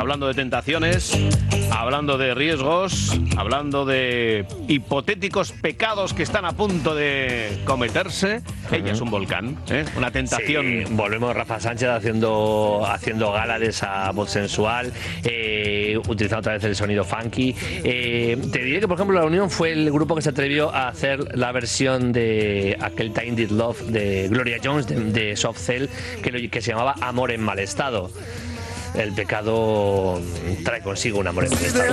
hablando de tentaciones, hablando de riesgos, hablando de hipotéticos pecados que están a punto de cometerse. Ella es un volcán, una tentación. Sí, volvemos Rafa Sánchez haciendo gala de esa voz sensual, utilizando otra vez el sonido funky. Te diré que, por ejemplo, La Unión fue el grupo que se atrevió a hacer la versión de aquel Tainted Love de Gloria Jones, de Soft Cell, que se llamaba Amor en mal estado. El pecado trae consigo un amor en mal estado.